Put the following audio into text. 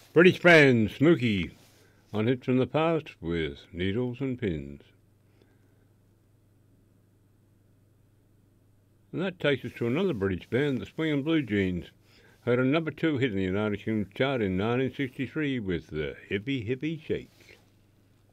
British band Smokey on Hits from the Past with Needles and Pins. And that takes us to another British band, the Swingin' Blue Jeans. Had a number 2 hit in the United Kingdom chart in 1963 with the Hippie Hippie Shake.